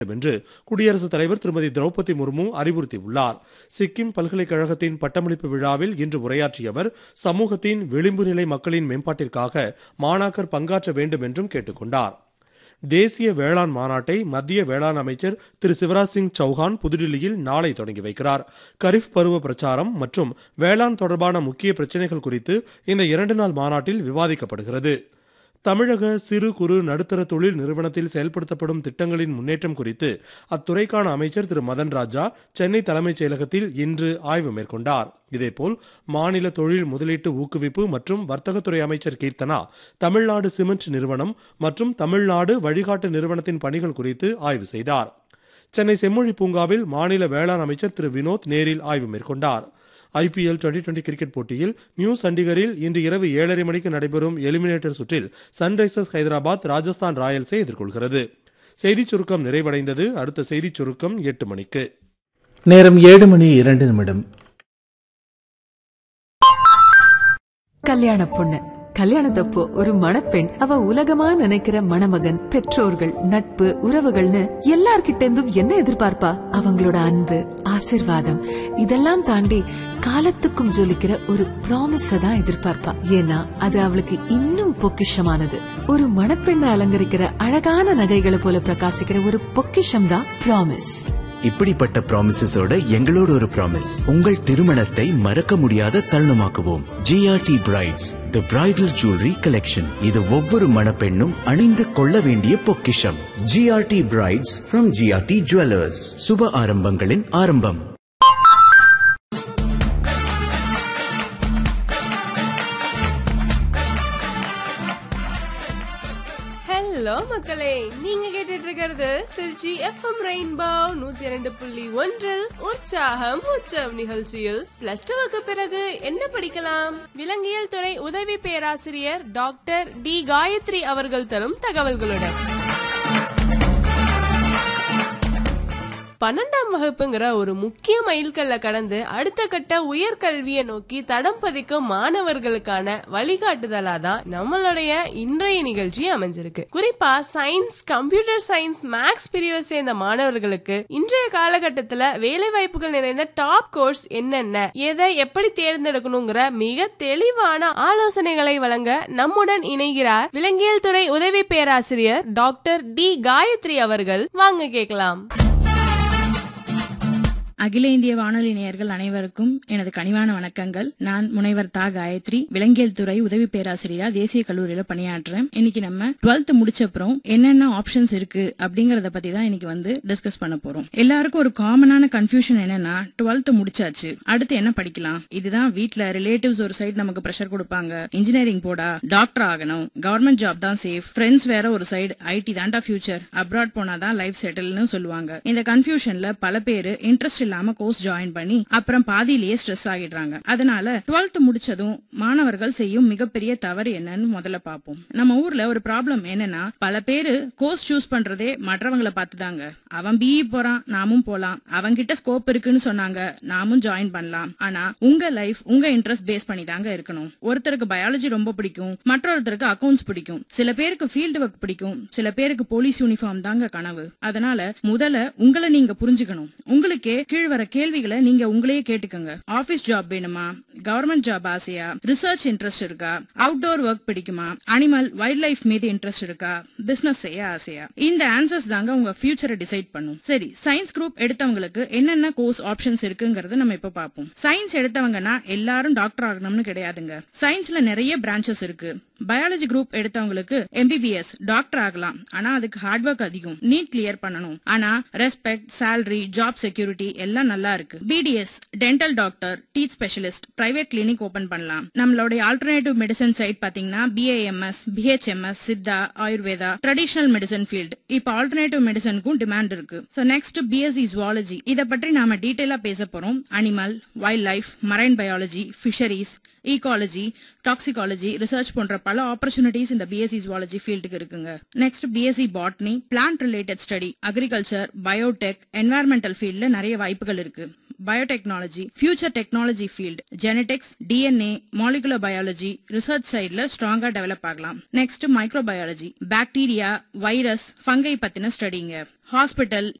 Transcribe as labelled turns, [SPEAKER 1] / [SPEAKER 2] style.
[SPEAKER 1] என்று குடியரசுத் தலைவர் திருமதி திரௌபதி முர்மு அறிவுறுத்தியுள்ளார். சிக்கிம் பல்கலைக்கழகத்தின் பட்டமளிப்பு விழாவில் இன்று உரையாற்றிய அவர் சமூகத்தின் விளிம்பு நிலை மக்களின் மேம்பாட்டிற்காக மாணாக்கர் பங்காற்ற வேண்டும் என்றும் கேட்டுக்கொண்டார். தேசிய வேளாண் மாநாட்டை மத்திய வேளாண் அமைச்சர் திரு சிவராஜ் சிங் சௌஹான் புதுடில்லியில் நாளை தொடங்கி வைக்கிறார். கரீஃப் பருவ பிரச்சாரம் மற்றும் வேளாண் தொடர்பான முக்கிய பிரச்சினைகள் குறித்து இந்த 2 நாள் மாநாட்டில் விவாதிக்கப்படுகிறது. தமிழக சிறு குறு நடுத்தர தொழில் நிறுவனத்தில் செயல்படுத்தப்படும் திட்டங்களின் முன்னேற்றம் குறித்து அத்துறைக்கான அமைச்சர் திரு மதன் ராஜா சென்னை தலைமைச் செயலகத்தில் இன்று ஆய்வு மேற்கொண்டார். இதேபோல் மாநில தொழில் முதலீட்டு ஊக்குவிப்பு மற்றும் வர்த்தகத்துறை அமைச்சர் கீர்த்தனா தமிழ்நாடு சிமெண்ட் நிறுவனம் மற்றும் தமிழ்நாடு வழிகாட்டு நிறுவனத்தின் பணிகள் குறித்து ஆய்வு செய்தார். சென்னை செம்மொழி பூங்காவில் மாநில வேளாண் அமைச்சர் திரு வினோத் நேரில் ஆய்வு மேற்கொண்டார். IPL 2020 கிரிக்கெட் போட்டியில் நியூ சண்டிகரில் இன்று இரவு 7:30 மணிக்கு நடைபெறும் எலிமினேட்டர் சுற்றில் சன்ரைசர்ஸ் ஹைதராபாத் ராஜஸ்தான் ராயல்ஸை எதிர்கொள்கிறது. செய்திச் சுருக்கம் நிறைவடைந்தது. அடுத்த செய்திச் சுருக்கம் 8 மணிக்கு.
[SPEAKER 2] நேரம் 7:02.
[SPEAKER 3] கல்யாண பொண்ணு கல்யாணத்தப்போ ஒரு மணப்பெண் அவ உலகமா நினைக்கிற மணமகன், பெற்றோர்கள், நட்பு, உறவுகள்னு எல்லார்கிட்ட இருந்தும் என்ன எதிர்பார்ப்பா? அவங்களோட அன்பு, ஆசிர்வாதம் இதெல்லாம் தாண்டி காலத்துக்கும் ஜொலிக்கிற ஒரு ப்ராமிஸ தான் எதிர்பார்ப்பா. ஏன்னா அது அவளுக்கு இன்னும் பொக்கிஷமானது. ஒரு மணப்பெண்ணை அலங்கரிக்கிற அழகான நகைகளை போல பிரகாசிக்கிற ஒரு பொக்கிஷம் தான் ப்ராமிஸ்.
[SPEAKER 4] இப்படிப்பட்ட ப்ராமிசஸோட எங்களோட ஒரு ப்ராமிஸ், உங்கள் திருமணத்தை மறக்க முடியாத தருணமாக்குவோம். GRT Brides, the bridal jewelry collection. இது ஒவ்வொரு மணப்பெண்ணும் அணிந்து கொள்ள வேண்டிய பொக்கிஷம். GRT Brides from GRT Jewelers. சுப ஆரம்பங்களின் ஆரம்பம்.
[SPEAKER 5] ஹலோ மக்களே, நீங்க கேட்டுட்டு இருக்கிறது திருச்சி FM ரெயின்போ 102.1 உற்சாகம் உச்சம் நிகழ்ச்சியில் +2க்கு பிறகு என்ன படிக்கலாம்? விலங்கியல் துறை உதவி பேராசிரியர் டாக்டர் டி காயத்ரி அவர்கள் தரும் தகவல்களுடன் 12ஆம் வகுப்புங்கிற ஒரு முக்கிய மைல்கல்ல கடந்து அடுத்த கட்ட உயர்கல்வியை நோக்கி தடம் பதிக்கும் மாணவர்களுக்கான வழிகாட்டுதலா தான் நம்மளுடைய இன்றைய நிகழ்ச்சி அமைஞ்சிருக்கு. குறிப்பா சயின்ஸ், கம்ப்யூட்டர் சயின்ஸ், மேக்ஸ் பிரிவை சேர்ந்த மாணவர்களுக்கு இன்றைய காலகட்டத்துல வேலை வாய்ப்புகள் நிறைந்த டாப் கோர்ஸ் என்னென்ன, எதை எப்படி தேர்ந்தெடுக்கணுங்கிற மிக தெளிவான ஆலோசனைகளை வழங்க நம்முடன் இணைகிறார் விலங்கியல் துறை உதவி பேராசிரியர் டாக்டர் டி காயத்ரி அவர்கள். வாங்க கேட்கலாம்.
[SPEAKER 6] அகில இந்திய வானொலி நேயர்கள் அனைவருக்கும் எனது கனிவான வணக்கங்கள். நான் முனைவர் தா காயத்ரி, விலங்கியல் துறை உதவி பேராசிரியரா தேசிய கல்லூரியில பணியாற்றுறேன். இன்னைக்கு நம்ம 12th முடிச்ச அப்புறம் என்னென்ன ஆப்ஷன்ஸ் இருக்கு அப்படிங்கறத பத்தி தான் இன்னைக்கு டிஸ்கஸ் பண்ண போறோம். எல்லாருக்கும் ஒரு காமனான கன்ஃபியூஷன் என்னன்னா, 12th முடிச்சாச்சு, அடுத்து என்ன படிக்கலாம்? இதுதான் வீட்ல ரிலேட்டிவ்ஸ் ஒரு சைடு நமக்கு பிரஷர் கொடுப்பாங்க. இன்ஜினியரிங் போடா, டாக்டர் ஆகணும், கவர்மெண்ட் ஜாப் தான் சேஃப், ஃப்ரெண்ட்ஸ் வேற ஒரு சைடு ஐடி தாண்டா ஃபியூச்சர், அப்ராட் போனாதான் லைஃப் செட்டில்னு சொல்லுவாங்க. இந்த கன்ஃபியூஷன்ல பல பேரு இன்ட்ரெஸ்ட் இல்லாம கோர்ஸ் ஜாயின் பண்ணி அப்புறம் பாதியிலேயே ஸ்ட்ரெஸ் ஆகிடுறாங்க. அதனால 12th முடிச்சதும் மாணவர்கள் செய்யும் மிகப்பெரிய தவறு என்னன்னு முதல்ல பாப்போம். நம்ம ஊர்ல ஒரு ப்ராப்ளம் என்னன்னா, பல பேரு கோர்ஸ் சூஸ் பண்றதே மற்றவங்களை பார்த்துதாங்க. அவன் BE போறான், நாமும் போலாம், அவன்கிட்ட ஸ்கோப் இருக்குன்னு சொன்னாங்க, நாமும் ஜாயின் பண்ணலாம். ஆனா உங்க லைஃப் உங்க இன்ட்ரெஸ்ட் பேஸ் பண்ணி தாங்க இருக்கணும். ஒருத்தருக்கு பயாலஜி ரொம்ப பிடிக்கும், மற்றொருத்தருக்கு அக்கவுண்ட்ஸ் பிடிக்கும், சில பேருக்கு ஃபீல்டு ஒர்க் பிடிக்கும், சில பேருக்கு போலீஸ் யூனிஃபார்ம் தாங்க கனவு. அதனால முதல்ல உங்களை நீங்க புரிஞ்சுக்கணும். உங்களுக்கே கீழ் வர கேள்விகளை நீங்க உங்களையே கேட்டுக்கோங்க. ஆபீஸ் ஜாப் வேணுமா, கவர்மெண்ட் ஜாப் ஆசையா, ரிசர்ச் இன்ட்ரெஸ்ட் இருக்கா, அவுட்டோர் ஒர்க் பிடிக்குமா, அனிமல் வைல்ட் லைஃப் மீது இன்ட்ரெஸ்ட் இருக்கா, பிசினஸ் செய்ய ஆசையா? இந்த ஆன்சர்ஸ் தாங்க உங்க ஃபியூச்சரை டிசைட் பண்ணும். சரி, சயின்ஸ் குரூப் எடுத்தவங்களுக்கு என்னென்ன கோர்ஸ் ஆப்ஷன்ஸ் இருக்குங்கறத நம்ம இப்ப பாப்போம். சயின்ஸ் எடுத்தவங்கன்னா எல்லாரும் டாக்டர் ஆகணும்னு கிடையாதுங்க. சயின்ஸ்ல நிறைய பிரான்ச்சஸ் இருக்கு. பயாலஜி குரூப் எடுத்தவங்களுக்கு MBBS டாக்டர் ஆகலாம். ஆனா அதுக்கு ஹார்ட் ஒர்க் அதிகம், நீட் கிளியர் பண்ணணும். ஆனா ரெஸ்பெக்ட், சேலரி, ஜாப் செக்யூரிட்டி எல்லாம் நல்லா இருக்கு. BDS dental doctor, teeth specialist, private clinic open பண்ணலாம். நம்மளோட ஆல்டர்னேட்டிவ் மெடிசன் சைட் பாத்தீங்கன்னா BAMS, BHMS, Siddha, Ayurveda, traditional medicine field. இப்ப ஆல்டர்னேட்டிவ் மெடிசனுக்கும் டிமாண்ட் இருக்கு. So next BSc zoology. இத பற்றி நாம டீடைலா பேச போறோம். Animal, wild life, marine biology, fisheries, ecology, toxicology, research போன்ற பல ஆப்பர்ச்சுனிட்டிஸ் இந்த BSc ஜுவாலஜி ஃபீல்டுக்கு இருக்குங்க. Next BSc botany, plant related study, agriculture, Biotech, environmental ஃபீல்ட்ல நிறைய வாய்ப்புகள் இருக்கு. Biotechnology, future technology field, genetics, DNA, molecular biology, research சைடுல ஸ்ட்ராங்கா டெவலப் ஆகலாம். Next microbiology, bacteria, virus, fungi பத்தின ஸ்டடிங்க. ஹாஸ்பிட்டல்,